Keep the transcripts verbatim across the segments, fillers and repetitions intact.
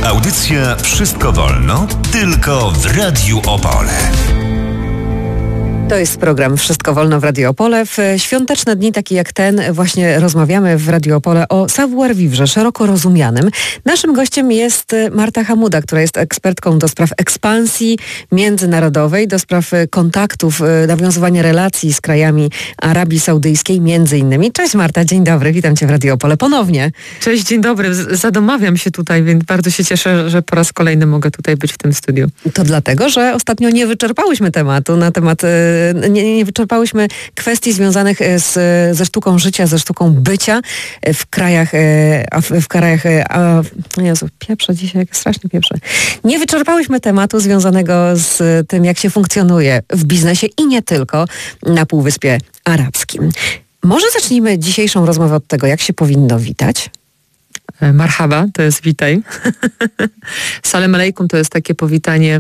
Audycja Wszystko wolno, tylko w Radiu Opole. To jest program Wszystko wolno w Radiu Opole. W świąteczne dni takie jak ten właśnie rozmawiamy w Radiu Opole o savoir-vivre, szeroko rozumianym. Naszym gościem jest Marta Hamuda, która jest ekspertką do spraw ekspansji międzynarodowej, do spraw kontaktów, nawiązywania relacji z krajami Arabii Saudyjskiej między innymi. Cześć Marta, dzień dobry, witam Cię w Radiu Opole ponownie. Cześć, dzień dobry. Zadomawiam się tutaj, więc bardzo się cieszę, że po raz kolejny mogę tutaj być w tym studiu. To dlatego, że ostatnio nie wyczerpałyśmy tematu na temat Nie, nie wyczerpałyśmy kwestii związanych z, ze sztuką życia, ze sztuką bycia w krajach, w, w krajach, a, Jezu, pieprze dzisiaj, jak strasznie pieprze. Nie wyczerpałyśmy tematu związanego z tym, jak się funkcjonuje w biznesie i nie tylko na Półwyspie Arabskim. Może zacznijmy dzisiejszą rozmowę od tego, jak się powinno witać? Marhaba, to jest witaj. Salam alejkum to jest takie powitanie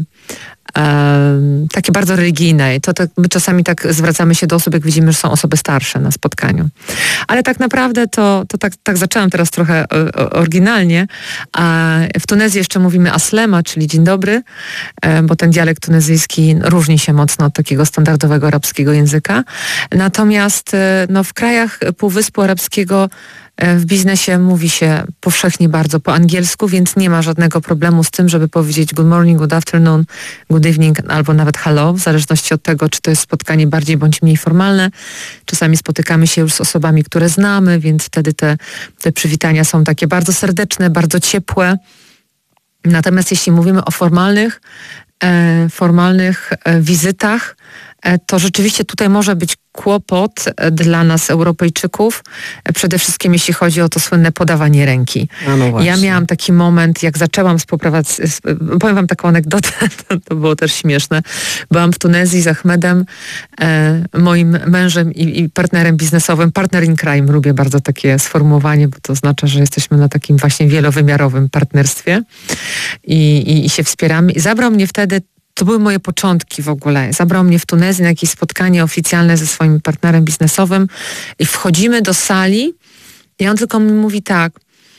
Um, takie bardzo religijne i to tak, my czasami tak zwracamy się do osób, jak widzimy, że są osoby starsze na spotkaniu. Ale tak naprawdę to, to tak, tak zaczęłam teraz trochę o, o, oryginalnie, a w Tunezji jeszcze mówimy aslema, czyli dzień dobry, um, bo ten dialekt tunezyjski różni się mocno od takiego standardowego arabskiego języka. Natomiast no, w krajach Półwyspu Arabskiego w biznesie mówi się powszechnie bardzo po angielsku, więc nie ma żadnego problemu z tym, żeby powiedzieć good morning, good afternoon, good evening albo nawet hello, w zależności od tego, czy to jest spotkanie bardziej bądź mniej formalne. Czasami spotykamy się już z osobami, które znamy, więc wtedy te, te przywitania są takie bardzo serdeczne, bardzo ciepłe. Natomiast jeśli mówimy o formalnych, e, formalnych e, wizytach, to rzeczywiście tutaj może być kłopot dla nas, Europejczyków, przede wszystkim jeśli chodzi o to słynne podawanie ręki. No ja miałam taki moment, jak zaczęłam współpracować, powiem wam taką anegdotę, to, to było też śmieszne. Byłam w Tunezji z Ahmedem, e, moim mężem i, i partnerem biznesowym, partner in crime, lubię bardzo takie sformułowanie, bo to oznacza, że jesteśmy na takim właśnie wielowymiarowym partnerstwie i, i, i się wspieramy. I zabrał mnie wtedy, to były moje początki w ogóle. Zabrał mnie w Tunezji na jakieś spotkanie oficjalne ze swoim partnerem biznesowym i wchodzimy do sali i on tylko mi mówi tak,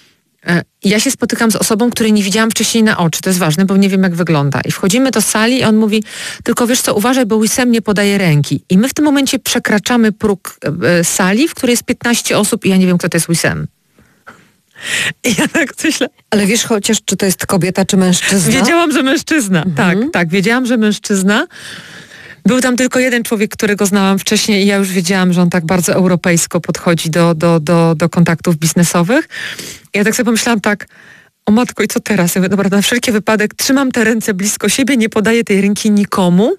ja się spotykam z osobą, której nie widziałam wcześniej na oczy, to jest ważne, bo nie wiem jak wygląda. I wchodzimy do sali i on mówi, tylko wiesz co, uważaj, bo Wissem nie podaje ręki. I my w tym momencie przekraczamy próg e, sali, w której jest piętnaście osób i ja nie wiem, kto to jest Wissem. I ja tak myślę. Ale wiesz chociaż, czy to jest kobieta, czy mężczyzna? Wiedziałam, że mężczyzna. Mhm. Tak, tak, wiedziałam, że mężczyzna. Był tam tylko jeden człowiek, którego znałam wcześniej i ja już wiedziałam, że on tak bardzo europejsko podchodzi do, do, do, do kontaktów biznesowych. I ja tak sobie pomyślałam tak, o matko, i co teraz? Ja mówię, dobra, na wszelki wypadek trzymam te ręce blisko siebie, nie podaję tej ręki nikomu.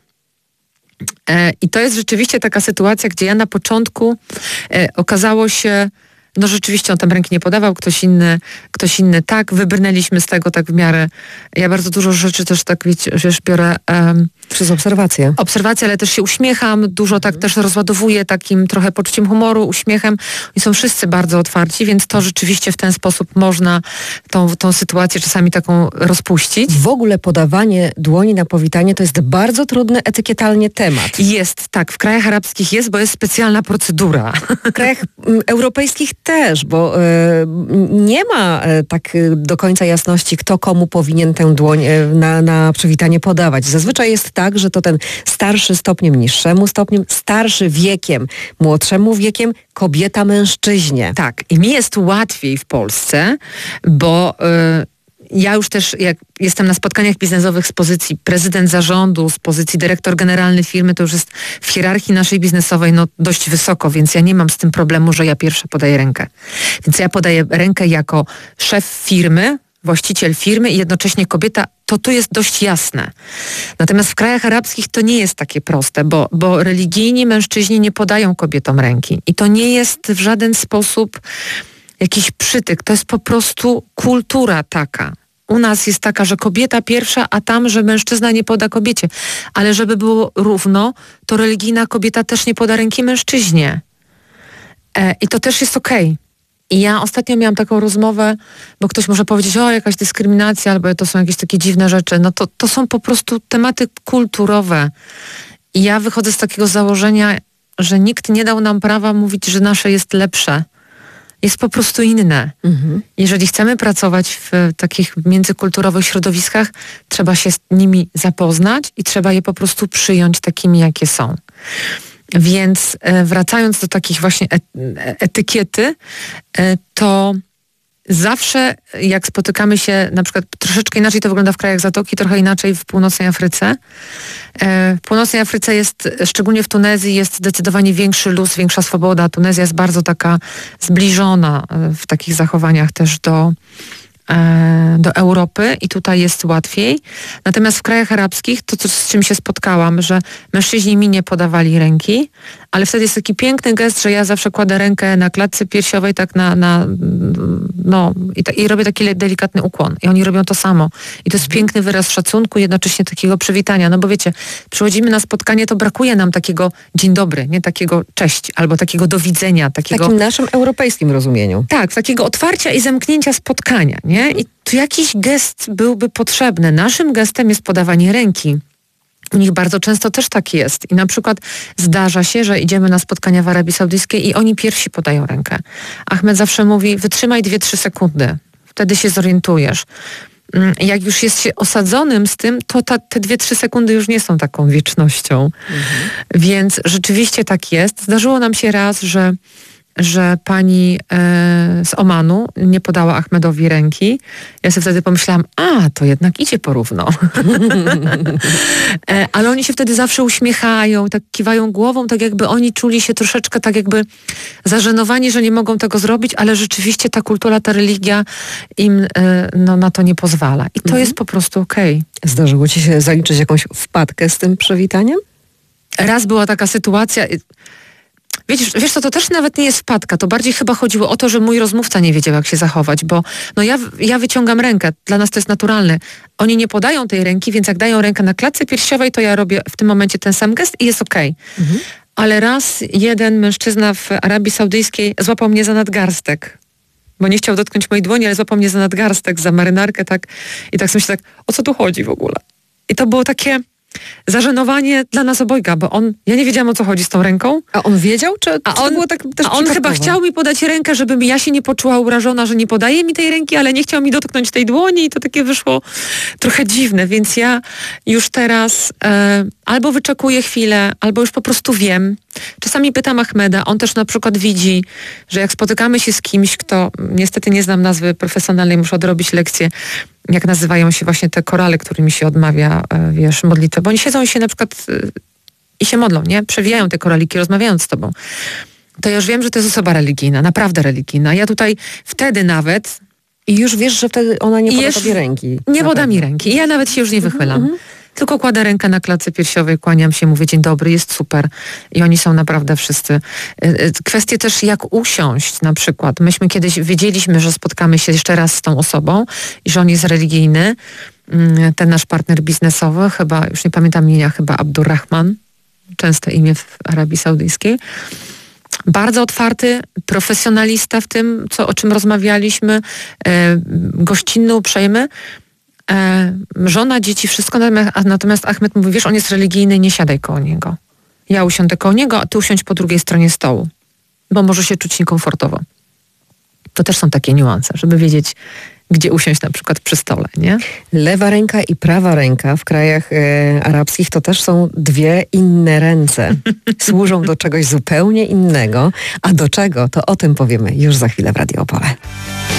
E, I to jest rzeczywiście taka sytuacja, gdzie ja na początku e, okazało się, no rzeczywiście on tam ręki nie podawał, ktoś inny, ktoś inny tak. Wybrnęliśmy z tego tak w miarę. Ja bardzo dużo rzeczy też tak, wiesz, biorę... Um, przez obserwację. Obserwację, ale też się uśmiecham, dużo tak też rozładowuję takim trochę poczuciem humoru, uśmiechem. I są wszyscy bardzo otwarci, więc to rzeczywiście w ten sposób można tą, tą sytuację czasami taką rozpuścić. W ogóle podawanie dłoni na powitanie to jest bardzo trudny etykietalnie temat. Jest, tak. W krajach arabskich jest, bo jest specjalna procedura. W krajach m, europejskich też, bo y, nie ma y, tak y, do końca jasności, kto komu powinien tę dłoń y, na, na przywitanie podawać. Zazwyczaj jest tak, że to ten starszy stopniem niższemu stopniem, starszy wiekiem, młodszemu wiekiem, kobieta mężczyźnie. Tak. I mi jest łatwiej w Polsce, bo... Y, ja już też, jak jestem na spotkaniach biznesowych z pozycji prezydent zarządu, z pozycji dyrektor generalny firmy, to już jest w hierarchii naszej biznesowej no, dość wysoko, więc ja nie mam z tym problemu, że ja pierwsza podaję rękę. Więc ja podaję rękę jako szef firmy, właściciel firmy i jednocześnie kobieta, to tu jest dość jasne. Natomiast w krajach arabskich to nie jest takie proste, bo, bo religijni mężczyźni nie podają kobietom ręki. I to nie jest w żaden sposób jakiś przytyk. To jest po prostu kultura taka. U nas jest taka, że kobieta pierwsza, a tam, że mężczyzna nie poda kobiecie. Ale żeby było równo, to religijna kobieta też nie poda ręki mężczyźnie. E, I to też jest okej. Okay. I ja ostatnio miałam taką rozmowę, bo ktoś może powiedzieć, o jakaś dyskryminacja, albo to są jakieś takie dziwne rzeczy. No to, to są po prostu tematy kulturowe. I ja wychodzę z takiego założenia, że nikt nie dał nam prawa mówić, że nasze jest lepsze. jest po prostu inne. Mhm. Jeżeli chcemy pracować w takich międzykulturowych środowiskach, trzeba się z nimi zapoznać i trzeba je po prostu przyjąć takimi, jakie są. Więc wracając do takich właśnie etykiety, to zawsze jak spotykamy się, na przykład troszeczkę inaczej to wygląda w krajach Zatoki, trochę inaczej w północnej Afryce. W północnej Afryce jest, szczególnie w Tunezji, jest zdecydowanie większy luz, większa swoboda. Tunezja jest bardzo taka zbliżona w takich zachowaniach też do, do Europy i tutaj jest łatwiej. Natomiast w krajach arabskich, to co, z czym się spotkałam, że mężczyźni mi nie podawali ręki, ale wtedy jest taki piękny gest, że ja zawsze kładę rękę na klatce piersiowej, tak na, na no i, ta, i robię taki delikatny ukłon. I oni robią to samo. I to jest piękny wyraz szacunku, jednocześnie takiego przywitania. No bo wiecie, przychodzimy na spotkanie, to brakuje nam takiego dzień dobry, nie takiego cześć, albo takiego do widzenia. Takiego, w takim naszym europejskim rozumieniu. Tak, takiego otwarcia i zamknięcia spotkania, nie? I tu jakiś gest byłby potrzebny. Naszym gestem jest podawanie ręki. U nich bardzo często też tak jest. I na przykład zdarza się, że idziemy na spotkania w Arabii Saudyjskiej i oni pierwsi podają rękę. Ahmed zawsze mówi, wytrzymaj dwie, trzy sekundy. Wtedy się zorientujesz. Jak już jest się osadzonym z tym, to ta, te dwie, trzy sekundy już nie są taką wiecznością. Mhm. Więc rzeczywiście tak jest. Zdarzyło nam się raz, że że pani e, z Omanu nie podała Ahmedowi ręki. Ja sobie wtedy pomyślałam, a, to jednak idzie porówno. e, ale oni się wtedy zawsze uśmiechają, tak kiwają głową, tak jakby oni czuli się troszeczkę tak jakby zażenowani, że nie mogą tego zrobić, ale rzeczywiście ta kultura, ta religia im e, no, na to nie pozwala. I to mhm. jest po prostu okej. Okay. Zdarzyło ci się zaliczyć jakąś wpadkę z tym przywitaniem? Raz była taka sytuacja... Wiesz, wiesz co, to też nawet nie jest wpadka, to bardziej chyba chodziło o to, że mój rozmówca nie wiedział, jak się zachować, bo no ja, ja wyciągam rękę, dla nas to jest naturalne. Oni nie podają tej ręki, więc jak dają rękę na klatce piersiowej, to ja robię w tym momencie ten sam gest i jest okej. Okay. Mhm. Ale raz jeden mężczyzna w Arabii Saudyjskiej złapał mnie za nadgarstek, bo nie chciał dotknąć mojej dłoni, ale złapał mnie za nadgarstek, za marynarkę, tak, i tak sobie tak, o co tu chodzi w ogóle? I to było takie... zażenowanie dla nas obojga, bo on, ja nie wiedziałam, o co chodzi z tą ręką. A on wiedział? Czy, a czy on, to było tak też a on chyba chciał mi podać rękę, żebym ja się nie poczuła urażona, że nie podaje mi tej ręki, ale nie chciał mi dotknąć tej dłoni i to takie wyszło trochę dziwne, więc ja już teraz e, albo wyczekuję chwilę, albo już po prostu wiem. Czasami pytam Ahmeda, on też na przykład widzi, że jak spotykamy się z kimś, kto, niestety nie znam nazwy profesjonalnej, muszę odrobić lekcję, jak nazywają się właśnie te korale, którymi się odmawia, wiesz, modlitwę, bo oni siedzą i się na przykład i się modlą, nie? Przewijają te koraliki, rozmawiając z tobą. To ja już wiem, że to jest osoba religijna, naprawdę religijna. Ja tutaj wtedy nawet... I już wiesz, że wtedy ona nie poda tobie ręki. Nie poda mi ręki. I ja nawet się już nie wychylam. Mm-hmm. Tylko kładę rękę na klatce piersiowej, kłaniam się, mówię dzień dobry, jest super. I oni są naprawdę wszyscy. Kwestie też jak usiąść na przykład. Myśmy kiedyś wiedzieliśmy, że spotkamy się jeszcze raz z tą osobą i że on jest religijny. Ten nasz partner biznesowy, chyba, już nie pamiętam imienia, chyba Abdurrahman. Częste imię w Arabii Saudyjskiej. Bardzo otwarty, profesjonalista w tym, co, o czym rozmawialiśmy. Gościnny, uprzejmy. E, żona, dzieci, wszystko, natomiast Ahmed mówi, wiesz, on jest religijny, nie siadaj koło niego. Ja usiądę koło niego, a ty usiądź po drugiej stronie stołu, bo może się czuć niekomfortowo. To też są takie niuanse, żeby wiedzieć, gdzie usiąść na przykład przy stole, nie? Lewa ręka i prawa ręka w krajach e, arabskich to też są dwie inne ręce. Służą do czegoś zupełnie innego. A do czego? To o tym powiemy już za chwilę w Radio Opole.